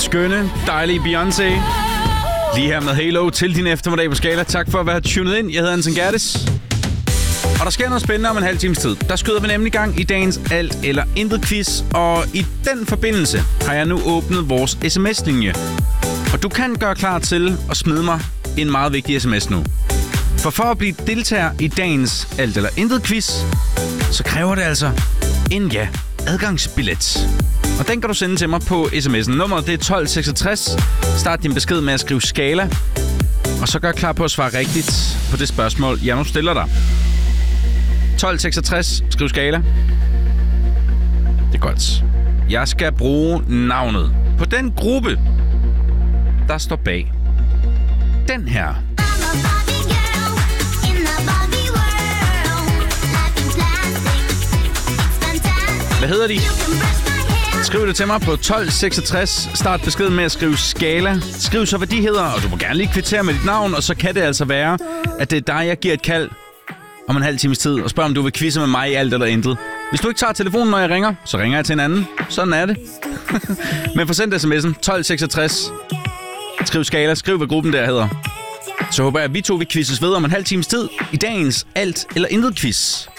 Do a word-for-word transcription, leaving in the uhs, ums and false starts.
skønne, dejlige Beyoncé. Lige her med Halo til din eftermiddag på Skala. Tak for at være tunet ind. Jeg hedder Anton Gerdes. Og der sker noget spændende om en halv times tid. Der skyder vi nemlig i gang i dagens alt eller intet quiz. Og i den forbindelse har jeg nu åbnet vores sms-linje. Og du kan gøre klar til at smide mig en meget vigtig sms nu. For for at blive deltager i dagens alt eller intet quiz, så kræver det altså en ja adgangsbillet. Og den kan du sende til mig på sms'en. Nummeret det er tolv seksogtres. Start din besked med at skrive Skala. Og så gør klar på at svare rigtigt på det spørgsmål, jeg nu stiller dig. tolv seksogtres. Skriv Skala. Det er godt. Jeg skal bruge navnet på den gruppe, der står bag den her. Hvad hedder de? Skriv det til mig på tolv seksogtres. Start beskeden med at skrive Skala. Skriv så, hvad de hedder, og du må gerne lige kvittere med dit navn. Og så kan det altså være, at det er dig, jeg giver et kald om en halv times tid og spørger, om du vil quizze med mig i alt eller intet. Hvis du ikke tager telefonen, når jeg ringer, så ringer jeg til en anden. Sådan er det. Men forsend sms'en tolv seksogtres. Skriv Skala. Skriv, hvad gruppen der hedder. Så håber jeg, at vi to vil quizzes ved om en halv times tid i dagens alt eller intet quiz.